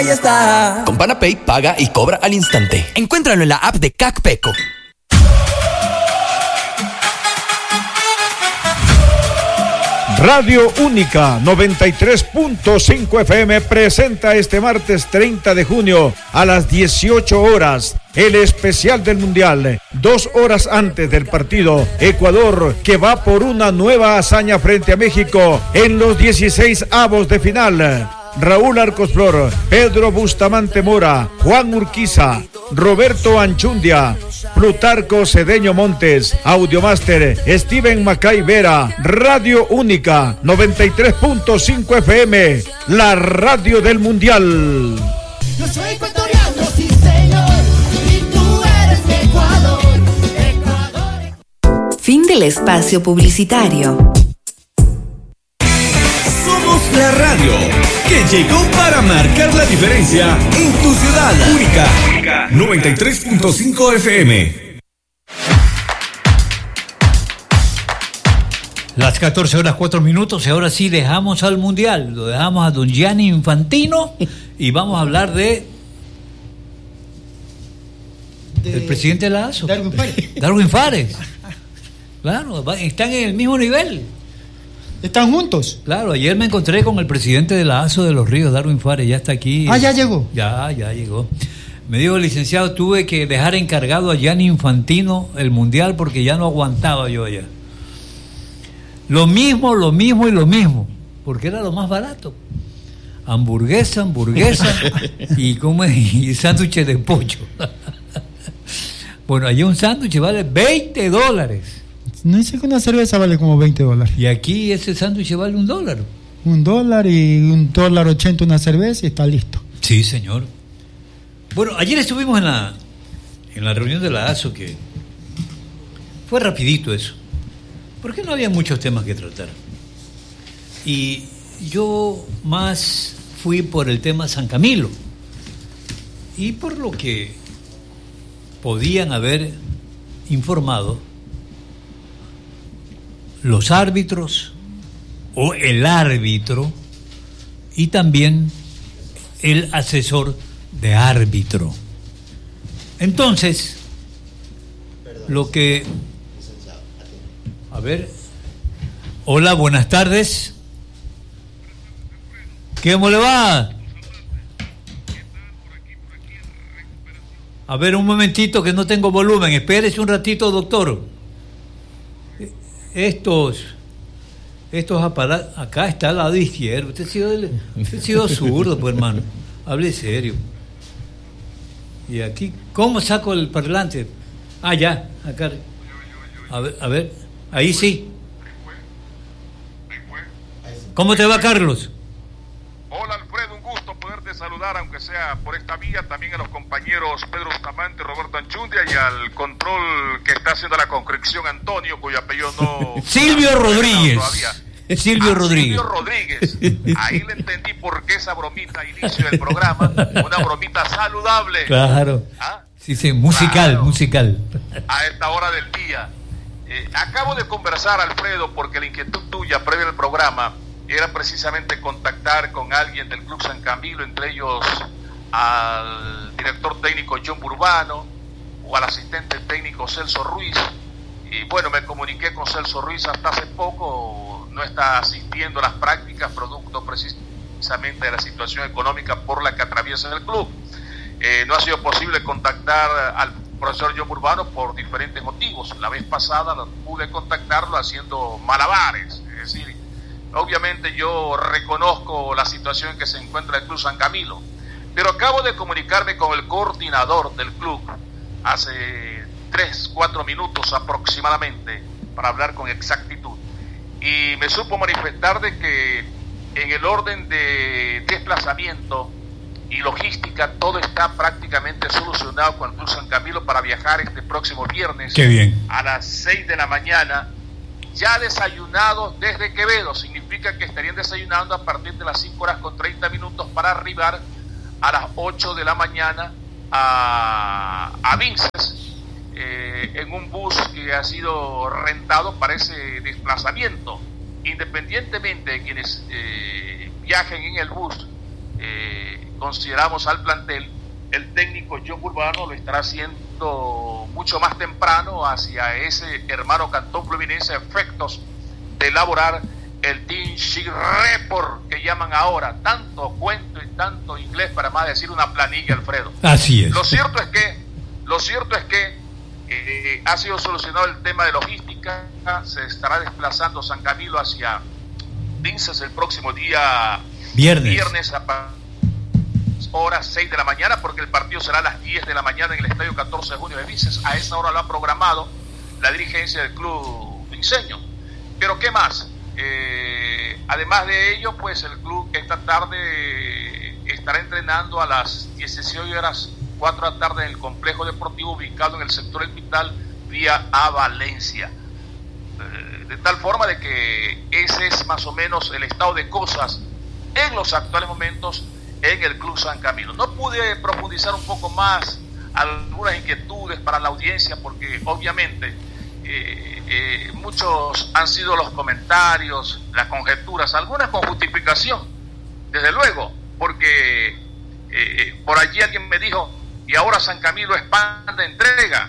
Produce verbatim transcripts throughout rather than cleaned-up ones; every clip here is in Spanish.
Ahí está. Con Panapay paga y cobra al instante. Encuéntralo en la app de CACPECO. Radio Única noventa y tres punto cinco F M presenta este martes treinta de junio a las dieciocho horas el especial del Mundial. Dos horas antes del partido, Ecuador, que va por una nueva hazaña frente a México en los dieciséis avos de final. Raúl Arcosflor, Pedro Bustamante Mora, Juan Urquiza, Roberto Anchundia, Plutarco Cedeño Montes, Audiomaster, Steven Macay Vera, Radio Única, noventa y tres punto cinco F M, la radio del Mundial. Yo soy ecuatoriano, sí señor, y tú eres de Ecuador, Ecuador. Fin del espacio publicitario. Somos la radio que llegó para marcar la diferencia en tu ciudad. Única, Única. noventa y tres punto cinco F M. Las catorce horas cuatro minutos y ahora sí dejamos al Mundial. Lo dejamos a don Gianni Infantino y vamos a hablar de... de el presidente de la ASO. Darwin Fares. Darwin Fares. Claro, están en el mismo nivel. ¿Están juntos? Claro, ayer me encontré con el presidente de la ASO de Los Ríos, Darwin Fares, ya está aquí. Ah, ya llegó. Ya, ya llegó. Me dijo, licenciado, tuve que dejar encargado a Gianni Infantino el Mundial porque ya no aguantaba yo allá. Lo mismo, lo mismo y lo mismo, porque era lo más barato. Hamburguesa, hamburguesa y, ¿cómo es? Y sándwiches de pollo. Bueno, allí un sándwich vale veinte dólares. No dice que una cerveza vale como veinte dólares. Y aquí ese sándwich vale un dólar. Un dólar y un dólar ochenta una cerveza y está listo. Sí, señor. Bueno, ayer estuvimos en la en la reunión de la ASO, que fue rapidito eso, porque no había muchos temas que tratar. Y yo más fui por el tema San Camilo y por lo que podían haber informado los árbitros o el árbitro y también el asesor de árbitro. Entonces, Perdón, lo que... A ver... Hola, buenas tardes. ¿Cómo le va? A ver, un momentito que no tengo volumen. Espérese un ratito, doctor. Estos... Estos aparatos... Acá está al lado izquierdo. Usted ha sido, usted ha sido zurdo, pues, hermano. Hable serio. Y aquí, ¿cómo saco el parlante? Ah, ya, acá. A ver, a ver, ahí sí. ¿Cómo te va, Carlos? Hola, Alfredo, un gusto poderte saludar, aunque sea por esta vía, también a los compañeros Pedro Bustamante, Roberto Anchundia y al control que está haciendo la conscripción Antonio, cuyo apellido no... Silvio Rodríguez. Todavía. Silvio ah, Rodríguez. Silvio Rodríguez. Ahí le entendí por qué esa bromita a inicio del programa, una bromita saludable. Claro. ¿Ah? Sí, sí, musical, claro. musical. A esta hora del día. Eh, acabo de conversar, Alfredo, porque la inquietud tuya previa al programa era precisamente contactar con alguien del Club San Camilo, entre ellos al director técnico John Burbano o al asistente técnico Celso Ruiz. Y bueno, me comuniqué con Celso Ruiz hasta hace poco, no está asistiendo a las prácticas producto precisamente de la situación económica por la que atraviesa el club. Eh, no ha sido posible contactar al profesor John Burbano por diferentes motivos. La vez pasada no pude contactarlo haciendo malabares, es decir, obviamente yo reconozco la situación en que se encuentra el Club San Camilo, pero acabo de comunicarme con el coordinador del club hace tres, cuatro minutos aproximadamente para hablar con exactitud. Y me supo manifestar de que en el orden de desplazamiento y logística todo está prácticamente solucionado con el Club San Camilo para viajar este próximo viernes. Qué bien. A las seis de la mañana, ya desayunados desde Quevedo. Significa que estarían desayunando a partir de las cinco horas con treinta minutos para arribar a las ocho de la mañana a, a Vinces, eh, en un bus que ha sido rentado para ese desplazamiento. Independientemente de quienes eh, viajen en el bus, eh, consideramos al plantel, el técnico John Urbano lo estará haciendo mucho más temprano hacia ese hermano Cantón Fluminense, efectos de elaborar el Team Sheet Report que llaman ahora, tanto cuento y tanto inglés para más decir una planilla, Alfredo. Así es. Lo cierto es que, lo cierto es que eh, ha sido solucionado el tema de logística, se estará desplazando San Camilo hacia Vinces el próximo día viernes, viernes a horas seis de la mañana, porque el partido será a las diez de la mañana en el estadio catorce de junio de Vinces. A esa hora lo ha programado la dirigencia del club vinceño. Pero ¿qué más? Eh, además de ello, pues el club esta tarde estará entrenando a las dieciséis horas cuatro de la tarde en el complejo deportivo ubicado en el sector El Pital, vía a Valencia. Eh, de tal forma de que ese es más o menos el estado de cosas en los actuales momentos en el Club San Camilo. No pude profundizar un poco más algunas inquietudes para la audiencia porque obviamente eh, eh, muchos han sido los comentarios, las conjeturas, algunas con justificación, desde luego, porque eh, eh, por allí alguien me dijo, y ahora San Camilo es pan de entrega.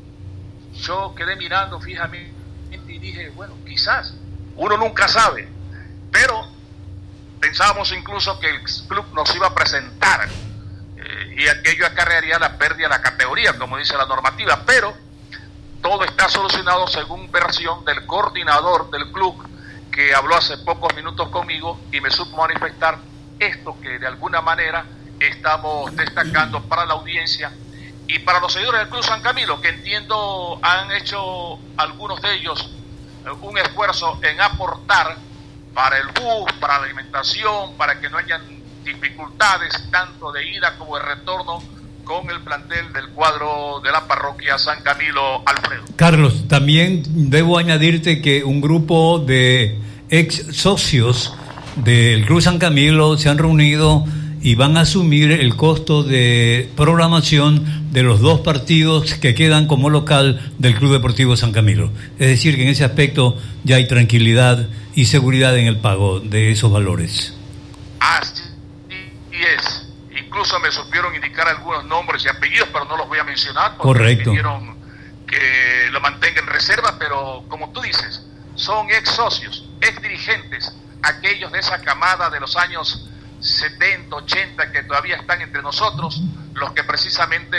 Yo quedé mirando fijamente y dije, bueno, quizás, uno nunca sabe, pero pensábamos incluso que el club nos iba a presentar eh, y aquello acarrearía la pérdida de la categoría, como dice la normativa, pero todo está solucionado según versión del coordinador del club, que habló hace pocos minutos conmigo y me supo manifestar esto que de alguna manera estamos destacando para la audiencia y para los seguidores del Club San Camilo, que entiendo han hecho algunos de ellos un esfuerzo en aportar para el bus, para la alimentación, para que no hayan dificultades tanto de ida como de retorno con el plantel del cuadro de la parroquia San Camilo, Alfredo. Carlos, también debo añadirte que un grupo de ex socios del Club San Camilo se han reunido y van a asumir el costo de programación de los dos partidos que quedan como local del Club Deportivo San Camilo. Es decir, que en ese aspecto ya hay tranquilidad y seguridad en el pago de esos valores. Así es. Incluso me supieron indicar algunos nombres y apellidos, pero no los voy a mencionar porque correcto, pidieron que lo mantenga en reserva, pero como tú dices, son ex socios, ex dirigentes, aquellos de esa camada de los años setenta, ochenta que todavía están entre nosotros, los que precisamente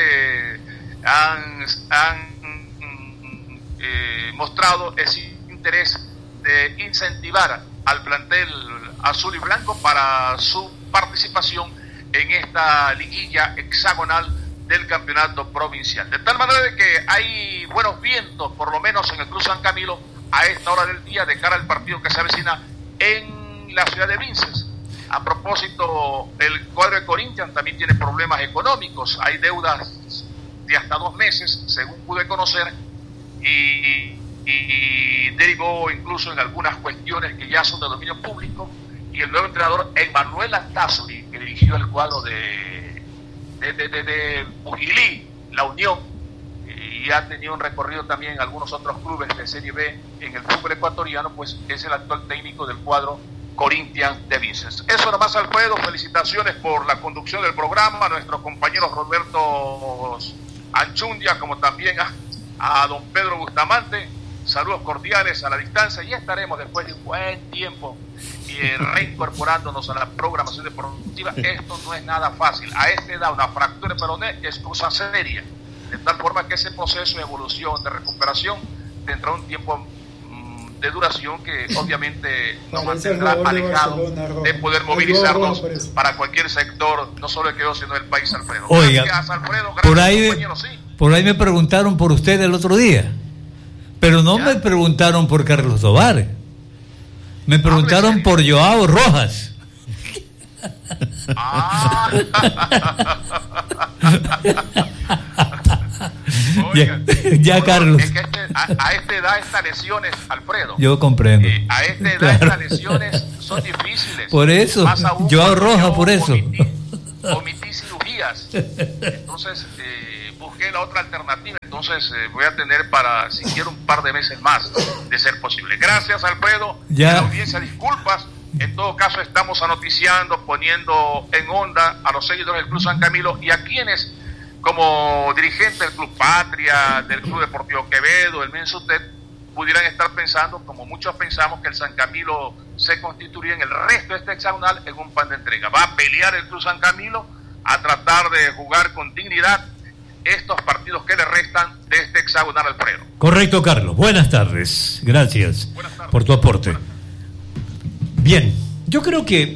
han, han eh, mostrado ese interés de incentivar al plantel azul y blanco para su participación en esta liguilla hexagonal del campeonato provincial. De tal manera de que hay buenos vientos, por lo menos en el Club San Camilo, a esta hora del día, de cara al partido que se avecina en la ciudad de Vinces. A propósito, el cuadro de Corinthians también tiene problemas económicos, hay deudas de hasta dos meses, según pude conocer, y, y derivó incluso en algunas cuestiones que ya son de dominio público, y el nuevo entrenador, Emmanuel Antazuri, que dirigió el cuadro de, de, de, de, de Bujilí, La Unión, y ha tenido un recorrido también en algunos otros clubes de Serie B en el fútbol ecuatoriano, pues es el actual técnico del cuadro Corinthians de Vinces. Eso nomás, Alfredo. Felicitaciones por la conducción del programa a nuestro compañero Roberto Anchundia, como también a, a don Pedro Bustamante. Saludos cordiales a la distancia, y estaremos después de un buen tiempo eh, reincorporándonos a la programación deportiva. Esto no es nada fácil. A esta edad una fractura de peroné es cosa seria, de tal forma que ese proceso de evolución, de recuperación, tendrá un tiempo de duración que obviamente nos mantendrá alejado de poder movilizarnos para cualquier sector, no solo el que yo, sino el país, Alfredo. Oiga, gracias, Alfredo, gracias, por ahí, compañero, sí. Por ahí me preguntaron por usted el otro día, pero no ¿Ya? me preguntaron por Carlos Tovar, me preguntaron Háblese. por Joao Rojas. Ah. Oigan, ya, ya bueno, Carlos. Es que este, a, a esta edad estas lesiones, Alfredo. Yo comprendo. Eh, a esta edad claro. estas lesiones son difíciles. Por eso, Joao Rojas, por eso. Omití, omití cirugías. Entonces eh, busqué la otra alternativa. Entonces eh, voy a tener para siquiera un par de meses más, de ser posible. Gracias, Alfredo. Ya. A la audiencia, disculpas En todo caso, estamos anoticiando, poniendo en onda a los seguidores del Club San Camilo y a quienes, como dirigentes del Club Patria, del Club Deportivo Quevedo, el Mensutet, pudieran estar pensando, como muchos pensamos, que el San Camilo se constituiría en el resto de este hexagonal en un pan de entrega. Va a pelear el Club San Camilo a tratar de jugar con dignidad estos partidos que le restan de este hexagonal, Alfredo. Correcto, Carlos. Buenas tardes. Gracias Buenas tardes. por tu aporte. Bien, yo creo que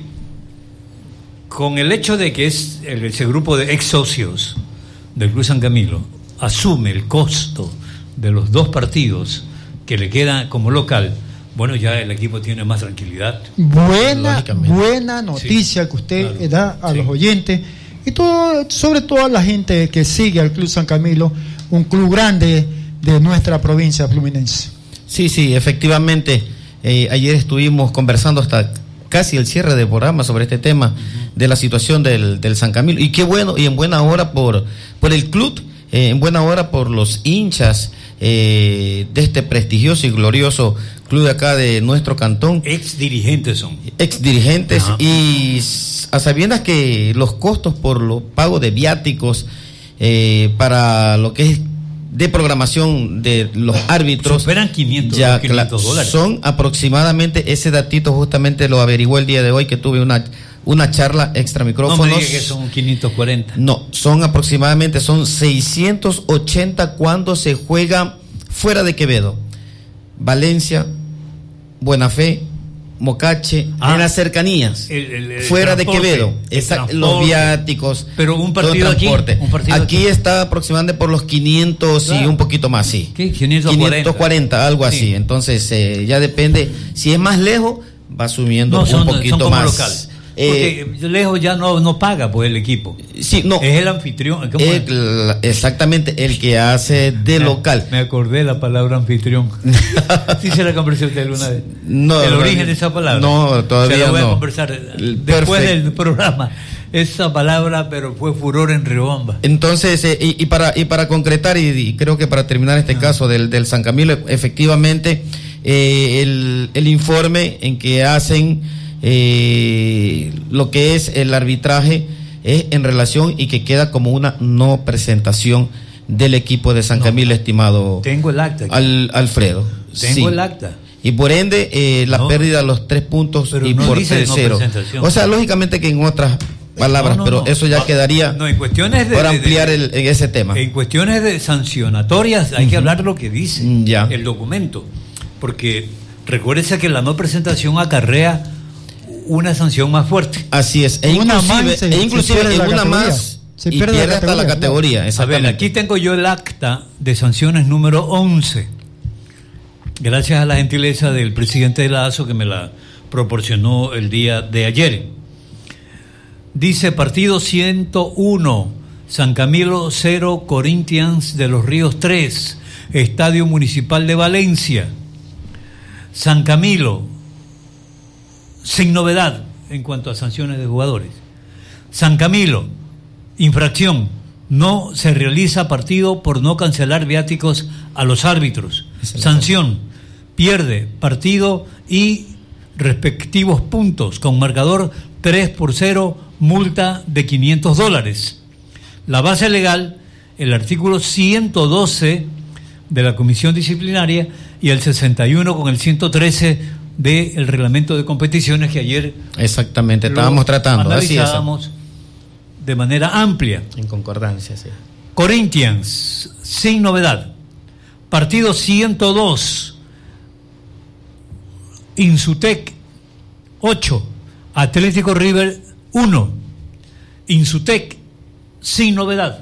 con el hecho de que es el, ese grupo de ex socios del Club San Camilo asume el costo de los dos partidos que le quedan como local, bueno, ya el equipo tiene más tranquilidad. Buena, buena noticia sí, que usted claro, da a sí. los oyentes y todo, sobre todo a la gente que sigue al Club San Camilo, un club grande de nuestra provincia fluminense. Sí, sí, efectivamente. Eh, ayer estuvimos conversando hasta casi el cierre del programa sobre este tema uh-huh. de la situación del, del San Camilo. Y qué bueno, y en buena hora por, por el club, eh, en buena hora por los hinchas eh, de este prestigioso y glorioso club de acá de nuestro cantón. Ex dirigentes son. Ex dirigentes uh-huh. y a sabiendas que los costos por los pagos de viáticos eh, para lo que es de programación de los árbitros superan quinientos, ya, quinientos dólares. Son aproximadamente, ese datito justamente lo averigué el día de hoy que tuve una una charla extra micrófonos. No me diga que son quinientos cuarenta. No, son aproximadamente, son seiscientos ochenta cuando se juega fuera de Quevedo. Valencia, Buena Fe, Mocache, ah, en las cercanías, el, el, el fuera de Quevedo, esa, los viáticos, pero un partido aquí, un partido aquí, aquí está aproximadamente por los quinientos claro. y un poquito más, sí. ¿Qué? quinientos cuarenta. quinientos cuarenta, algo sí. así. Entonces eh, ya depende, si es más lejos va subiendo no, son, un poquito son más. Local. Porque eh, lejos ya no, no paga pues el equipo. Sí, no. Es el anfitrión. El, exactamente, el que hace de me, local. Me acordé de la palabra anfitrión. ¿Sí se la conversó usted alguna vez? No. El no, origen de esa palabra. No, todavía no. Se la voy no. a conversar después Perfect. del programa. Esa palabra, pero fue furor en Riobamba. Entonces, eh, y, y para y para concretar, y, y creo que para terminar este ah. caso del, del San Camilo, efectivamente, eh, el, el informe en que hacen Eh, lo que es el arbitraje es en relación y que queda como una no presentación del equipo de San no, Camilo, estimado tengo el acta al, Alfredo. Tengo sí. el acta. Y por ende, eh, la no, pérdida de los tres puntos y no por tercero. No o sea, lógicamente que en otras palabras, no, no, pero no. eso ya no, quedaría no, en cuestiones de, para de, ampliar de, el, en ese tema. En cuestiones de sancionatorias hay uh-huh. que hablar de lo que dice ya. el documento. Porque recuérdese que la no presentación acarrea una sanción más fuerte. Así es, e inclusive, se, e inclusive en una categoría. más se pierde, y pierde la hasta la categoría. A ver, aquí tengo yo el acta de sanciones número once. Gracias a la gentileza del presidente de la A S O que me la proporcionó el día de ayer. Dice partido ciento uno, San Camilo cero, Corinthians de los Ríos tres, Estadio Municipal de Valencia. San Camilo sin novedad en cuanto a sanciones de jugadores. San Camilo, infracción, no se realiza partido por no cancelar viáticos a los árbitros. Sanción, pierde partido y respectivos puntos con marcador tres por cero, multa de quinientos dólares. La base legal, el artículo ciento doce de la Comisión Disciplinaria y el sesenta y uno con el ciento trece del reglamento de competiciones que ayer exactamente estábamos tratando analizábamos de manera amplia en concordancia. Sí. Corinthians sin novedad, partido ciento dos, Insutec ocho, Atlético River uno, Insutec sin novedad,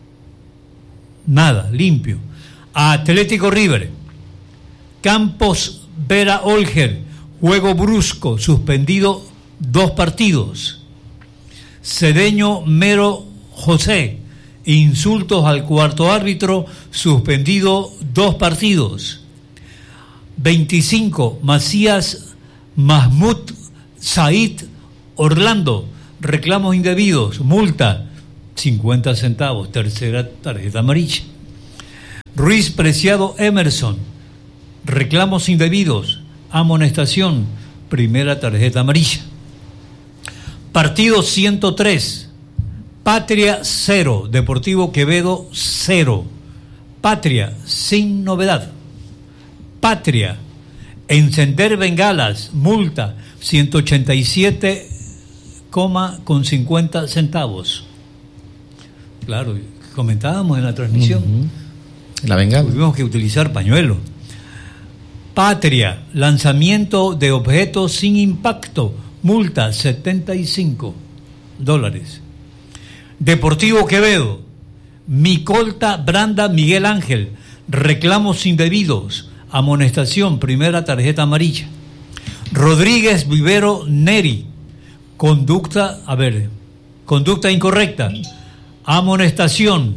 nada, limpio. Atlético River, Campos Vera Olger, juego brusco, suspendido dos partidos. Cedeño Mero José, insultos al cuarto árbitro, suspendido dos partidos. veinticinco, Macías Mahmoud Said Orlando, reclamos indebidos, multa cincuenta centavos, tercera tarjeta amarilla. Ruiz Preciado Emerson, reclamos indebidos, amonestación, primera tarjeta amarilla. Partido ciento tres, Patria cero, Deportivo Quevedo cero. Patria sin novedad. Patria, encender bengalas, multa ciento ochenta y siete con cincuenta centavos. Claro, comentábamos en la transmisión. Uh-huh. La bengala. Tuvimos que utilizar pañuelo. Patria, lanzamiento de objetos sin impacto, multa setenta y cinco dólares. Deportivo Quevedo, Micolta Branda Miguel Ángel, reclamos indebidos, amonestación, primera tarjeta amarilla. Rodríguez Vivero Neri, conducta, a ver, conducta incorrecta, amonestación.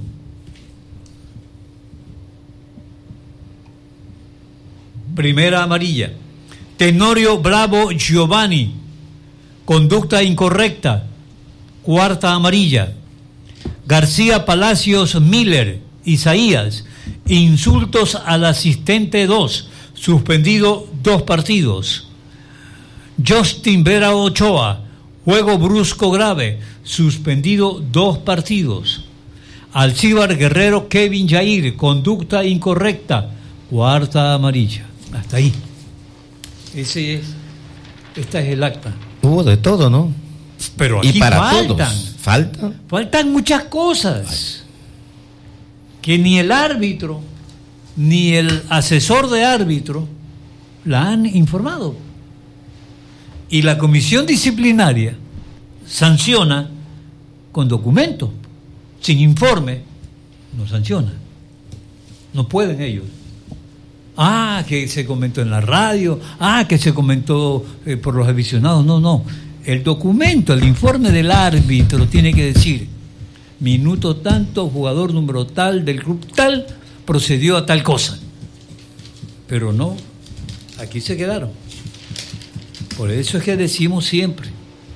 Primera amarilla. Tenorio Bravo Giovanni, conducta incorrecta, cuarta amarilla. García Palacios Miller Isaías, insultos al asistente dos, suspendido dos partidos. Justin Vera Ochoa, juego brusco grave, suspendido dos partidos. Alcíbar Guerrero Kevin Jair, conducta incorrecta, cuarta amarilla. Hasta ahí. Ese es, esta es el acta. Hubo de todo, ¿no? Pero aquí y para faltan. todos. ¿Faltan? Faltan muchas cosas. Ay. Que ni el árbitro, ni el asesor de árbitro la han informado. Y la comisión disciplinaria sanciona con documento. Sin informe, no sanciona. No pueden ellos. Ah, que se comentó en la radio, ah, que se comentó eh, por los aficionados. No, no. El documento, el informe del árbitro tiene que decir, minuto tanto, jugador número tal, del club tal, procedió a tal cosa. Pero no, aquí se quedaron. Por eso es que decimos siempre,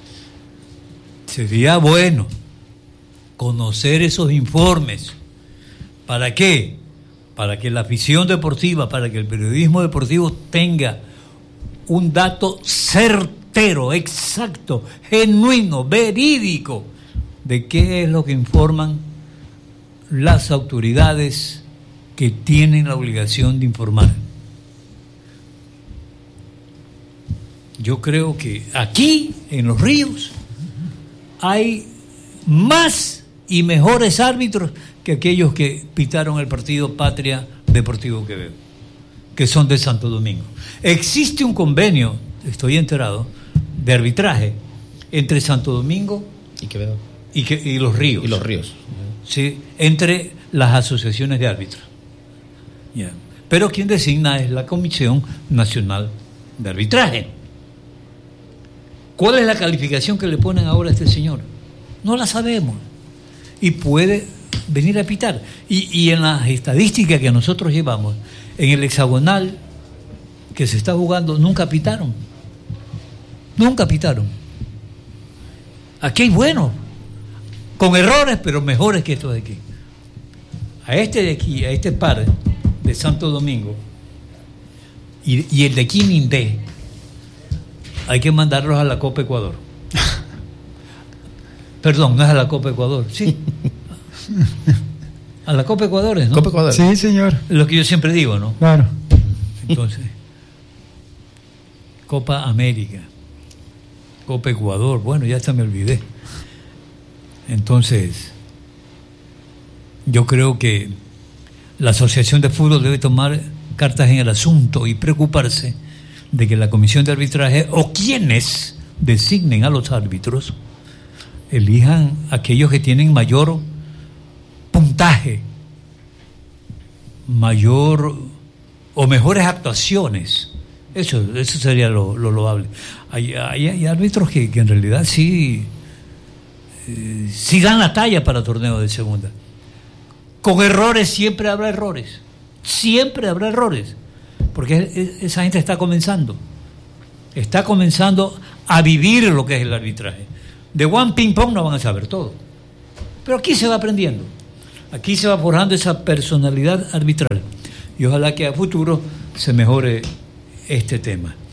sería bueno conocer esos informes. ¿Para qué? Para que la afición deportiva, para que el periodismo deportivo tenga un dato certero, exacto, genuino, verídico, de qué es lo que informan las autoridades que tienen la obligación de informar. Yo creo que aquí, en Los Ríos, hay más y mejores árbitros que aquellos que pitaron el partido Patria Deportivo Quevedo, que son de Santo Domingo. Existe un convenio, estoy enterado, de arbitraje entre Santo Domingo y Quevedo y, que, y Los Ríos. Y Los Ríos. Sí, entre las asociaciones de árbitros. Yeah. Pero quien designa es la Comisión Nacional de Arbitraje. ¿Cuál es la calificación que le ponen ahora a este señor? No la sabemos. Y puede venir a pitar. Y, y en las estadísticas que nosotros llevamos, en el hexagonal que se está jugando, nunca pitaron. Nunca pitaron. Aquí hay buenos, con errores, pero mejores que estos de aquí. A este de aquí, a este par de Santo Domingo y, y el de Quimindé, hay que mandarlos a la Copa Ecuador. Perdón, no es a la Copa Ecuador, sí. A la Copa Ecuador, ¿no? Copa Ecuador. Sí, señor. Lo que yo siempre digo, ¿no? Claro. Entonces, Copa América, Copa Ecuador, bueno, ya hasta me olvidé. Entonces, yo creo que la Asociación de Fútbol debe tomar cartas en el asunto y preocuparse de que la comisión de arbitraje o quienes designen a los árbitros elijan aquellos que tienen mayor puntaje, mayor o mejores actuaciones. Eso, eso sería lo, lo loable. Hay, hay, hay árbitros que, que en realidad sí, eh, sí dan la talla para torneos de segunda. Con errores siempre habrá errores. Siempre habrá errores. Porque esa gente está comenzando. Está comenzando a vivir lo que es el arbitraje. De one ping pong no van a saber todo. Pero aquí se va aprendiendo. Aquí se va forjando esa personalidad arbitral. Y ojalá que a futuro se mejore este tema.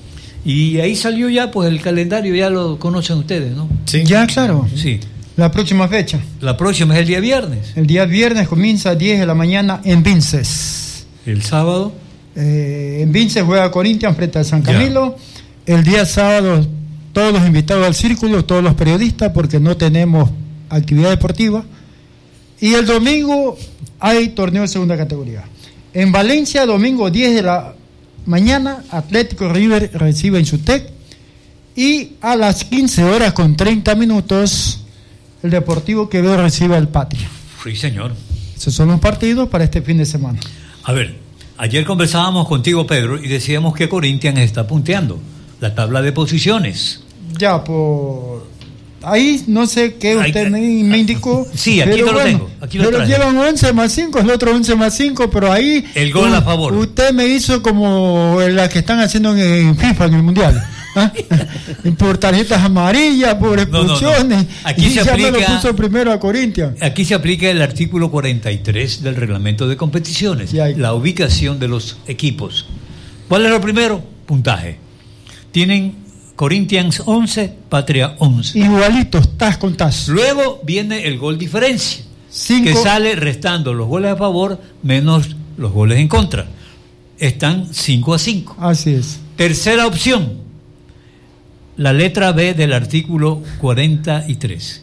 Y ahí salió ya, pues el calendario ya lo conocen ustedes, ¿no? Sí. Ya, claro. Sí. La próxima fecha. La próxima es el día viernes. El día viernes comienza a diez de la mañana en Vinces. El sábado. Eh, en Vinces juega Corinthians frente al San Camilo. Ya. El día sábado todos los invitados al círculo, todos los periodistas, porque no tenemos actividad deportiva. Y el domingo hay torneo de segunda categoría. En Valencia, domingo diez de la mañana, Atlético River recibe en Insutec. Y a las quince horas con treinta minutos, el Deportivo Quevedo recibe al Patria. Sí, señor. Esos son los partidos para este fin de semana. A ver, ayer conversábamos contigo, Pedro, y decíamos que Corinthians está punteando la tabla de posiciones. Ya, por... ahí no sé qué usted me, me indicó. Sí, aquí pero te lo bueno, tengo. Aquí lo pero traje. llevan once más cinco, el otro once más cinco, pero ahí... El gol uh, a favor. Usted me hizo como las que están haciendo en, en FIFA, en el Mundial. ¿Ah? Por tarjetas amarillas, por expulsiones. No, no, no. Aquí y se ya aplica, me lo puso primero a Corinthians. Aquí se aplica el artículo cuarenta y tres del reglamento de competiciones, sí, la ubicación de los equipos. ¿Cuál es lo primero? Puntaje. Tienen Corinthians once, Patria once. Igualitos, tas con tas. Luego viene el gol diferencia, Cinco. que sale restando los goles a favor menos los goles en contra. Están cinco a cinco. Así es. Tercera opción, la letra B del artículo cuarenta y tres.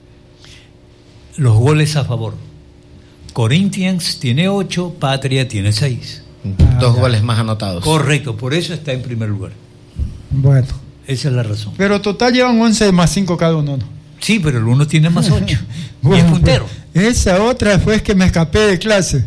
Los goles a favor. Corinthians tiene ocho, Patria tiene seis. Ah, Dos ya. goles más anotados. Correcto, por eso está en primer lugar. Bueno. Esa es la razón. Pero total llevan once más cinco cada uno, ¿no? Sí, pero el uno tiene más ocho. Bueno, y es puntero. Esa otra fue que me escapé de clase.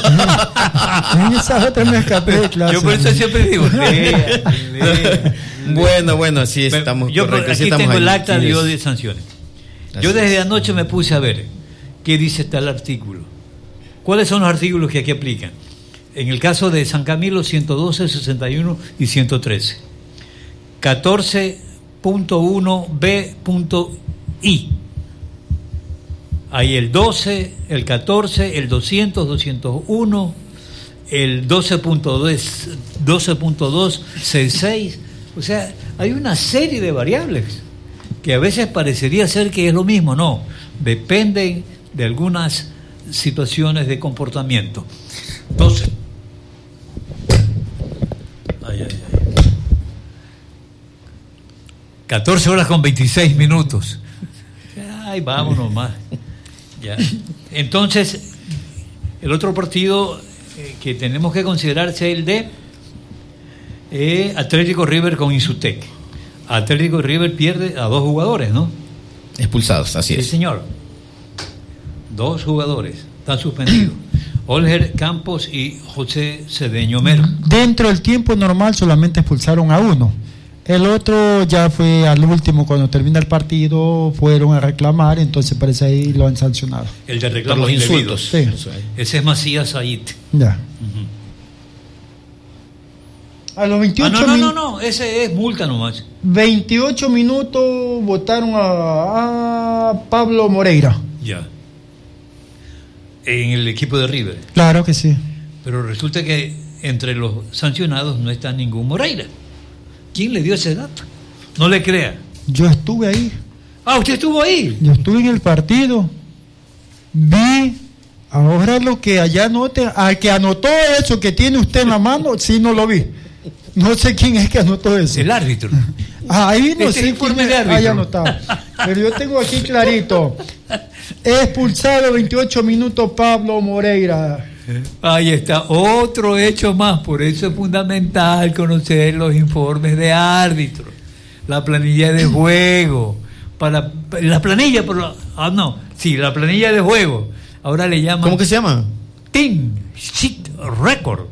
En esa otra me escapé de clase. Yo por eso siempre digo, lea, lea. Bueno, bueno, sí estamos Yo correctos. aquí sí estamos tengo ahí. el acta Sí, de sanciones. Yo desde anoche me puse a ver qué dice tal artículo. ¿Cuáles son los artículos que aquí aplican? En el caso de San Camilo, ciento doce, sesenta y uno y ciento trece. catorce punto uno B punto I. Hay el doce, el catorce, el doscientos, doscientos uno, el doce punto dos C seis. O sea, hay una serie de variables que a veces parecería ser que es lo mismo. No, dependen de algunas situaciones de comportamiento. Entonces, ay, ay, ay. catorce horas con veintiséis minutos. Ay, vámonos más. Ya. Entonces, el otro partido eh, que tenemos que considerar es el de eh, Atlético River con Insutec. Atlético River pierde a dos jugadores, ¿no? Expulsados, así es. Sí, señor. Dos jugadores están suspendidos. Olger Campos y José Cedeño Mero. Dentro del tiempo normal solamente expulsaron a uno. El otro ya fue al último, cuando termina el partido, fueron a reclamar, entonces parece ahí lo han sancionado. El de reclamos Por los insultos. Sí. Ese es Macías Said. Ya. Uh-huh. A los veintiocho ah, no, no, min- no, no, ese es multa nomás. veintiocho minutos votaron a, a Pablo Moreira. Ya. En el equipo de River. Claro que sí. Pero resulta que entre los sancionados no está ningún Moreira. ¿Quién le dio ese dato? No le crea. Yo estuve ahí. Ah, usted estuvo ahí. Yo estuve en el partido. Vi. Ahora lo que allá anote, al que anotó eso que tiene usted en la mano, sí no lo vi. No sé quién es que anotó eso. El árbitro. Ahí no Este sé informe quién de árbitro. haya anotado. Pero yo tengo aquí clarito. Expulsado veintiocho minutos Pablo Moreira. Ahí está, otro hecho más. Por eso es fundamental conocer los informes de árbitro, la planilla de juego. Para la planilla, pero ah no, sí, la planilla de juego. Ahora le llaman. ¿Cómo que se llama? Team Sheet Record.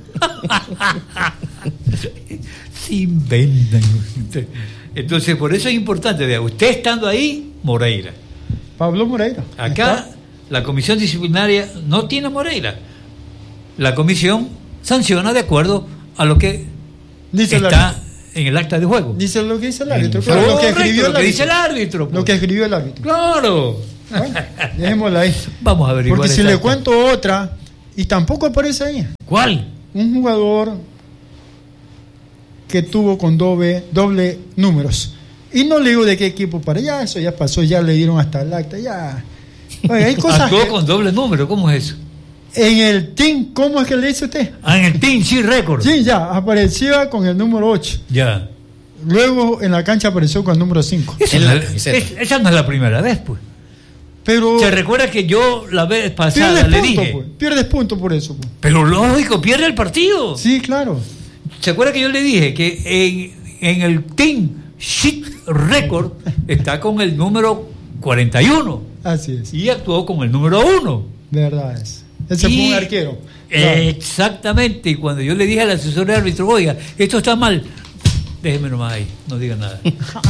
Se inventan. Entonces, por eso es importante. Vea, usted estando ahí, Moreira. Pablo Moreira. Acá ¿Está? la comisión disciplinaria no tiene Moreira. La comisión sanciona de acuerdo a lo que Dice el está árbitro. en el acta de juego. Dice lo que dice el árbitro. Mm. Claro, lo que Correcto, escribió el lo que dice el árbitro. árbitro. Lo pues. que escribió el árbitro. Claro. Bueno, dejémosla ahí. Vamos a averiguar. Porque si esa le acta. cuento otra, y tampoco aparece ahí. ¿Cuál? Un jugador que tuvo con doble, doble números. Y no le digo de qué equipo para allá, eso ya pasó, ya le dieron hasta el acta, ya. Oiga, hay cosas Actuó que, con doble número, ¿cómo es eso? en el team, ¿cómo es que le dice usted? Ah, en el Team sí Record. Sí, ya, aparecía con el número ocho. Ya. Luego en la cancha apareció con el número cinco. Esa, En no la es- camiseta. es- esa no es la primera vez, pues. Pero Se recuerda que yo la vez pasada pierdes le punto, dije, pues. Pierdes punto por eso, pues. pero lógico, pierde el partido. Sí, claro. ¿Se acuerda que yo le dije que en, en el Team Sheet Record está con el número cuarenta y uno Así es. y actuó con el número uno? Verdad es. Ese Y- fue un arquero. Claro. Exactamente. Y cuando yo le dije al asesor de árbitro, oiga, esto está mal, déjeme nomás ahí, no diga nada.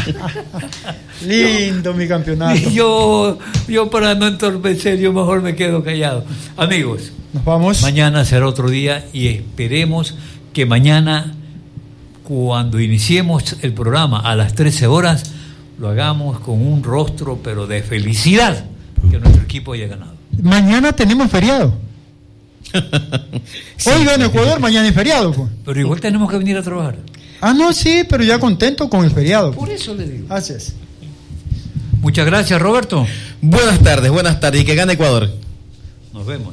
Lindo mi campeonato. Y yo, yo para no entorpecer, yo mejor me quedo callado. Amigos, Nos vamos. mañana será otro día y esperemos que mañana, cuando iniciemos el programa a las trece horas, lo hagamos con un rostro, pero de felicidad, que nuestro equipo haya ganado. Mañana tenemos feriado. Hoy gana Ecuador, mañana es feriado, pues. Pero igual tenemos que venir a trabajar. Ah, no, sí, pero ya contento con el feriado. Por eso le digo. Así es. Muchas gracias, Roberto. Buenas tardes, buenas tardes. Y que gane Ecuador. Nos vemos.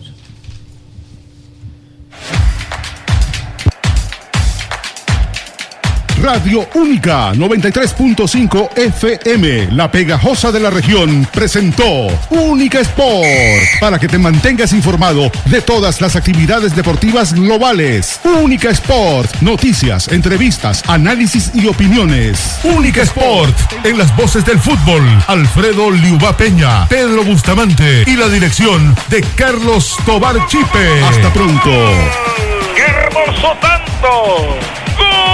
Radio Única noventa y tres punto cinco F M, la pegajosa de la región, presentó Única Sport, para que te mantengas informado de todas las actividades deportivas globales. Única Sport, noticias, entrevistas, análisis y opiniones. Única Sport, en las voces del fútbol, Alfredo Liuba Peña, Pedro Bustamante y la dirección de Carlos Tobar Chipe. Hasta pronto. ¡Qué hermoso tanto! ¡Gol!